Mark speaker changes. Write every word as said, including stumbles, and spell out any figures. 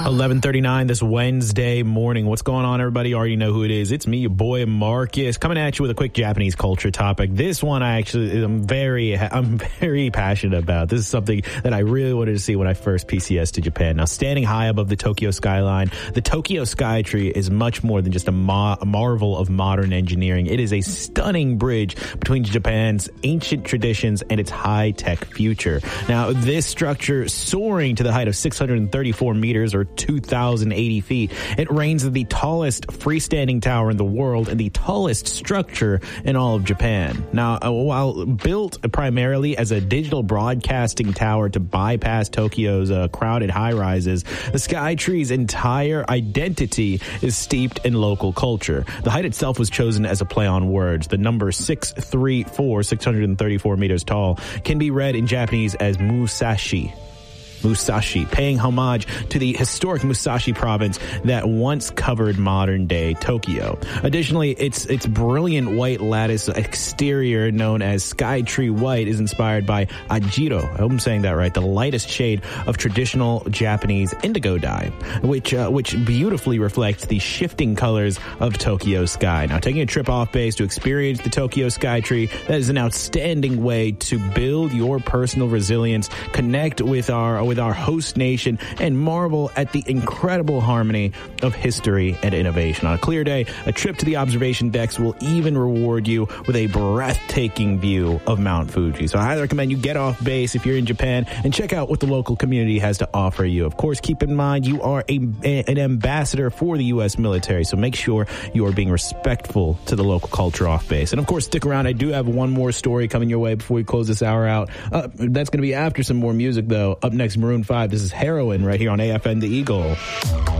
Speaker 1: eleven thirty-nine this Wednesday morning. What's going on, everybody? You already know who it is. It's me, your boy Marcus, coming at you with a quick Japanese culture topic. This one I actually I'm very I'm very passionate about. This is something that I really wanted to see when I first P C S to Japan. Now, standing high above the Tokyo skyline, the Tokyo Skytree is much more than just a, ma- a marvel of modern engineering. It is a stunning bridge between Japan's ancient traditions and its high-tech future. Now, this structure, soaring to the height of six hundred thirty-four meters or two thousand eighty feet, it reigns as the tallest freestanding tower in the world and the tallest structure in all of Japan. Now, uh, while built primarily as a digital broadcasting tower to bypass Tokyo's uh, crowded high-rises, the Skytree's entire identity is steeped in local culture. The height itself was chosen as a play on words. The number six thirty-four, six hundred thirty-four meters tall, can be read in Japanese as Musashi. Musashi, paying homage to the historic Musashi province that once covered modern-day Tokyo. Additionally, its its brilliant white lattice exterior, known as Skytree White, is inspired by Ajiro, I hope I'm saying that right, the lightest shade of traditional Japanese indigo dye, which uh, which beautifully reflects the shifting colors of Tokyo sky. Now, taking a trip off base to experience the Tokyo Skytree, that is an outstanding way to build your personal resilience, connect with our with our host nation, and marvel at the incredible harmony of history and innovation. On a clear day, a trip to the observation decks will even reward you with a breathtaking view of Mount Fuji. So I highly recommend you get off base if you're in Japan and check out what the local community has to offer you. Of course, keep in mind you are a, a, an ambassador for the U S military, so make sure you are being respectful to the local culture off base. And of course, stick around. I do have one more story coming your way before we close this hour out. Uh, that's going to be after some more music, though. Up next, Maroon five. This is Heroin right here on A F N The Eagle.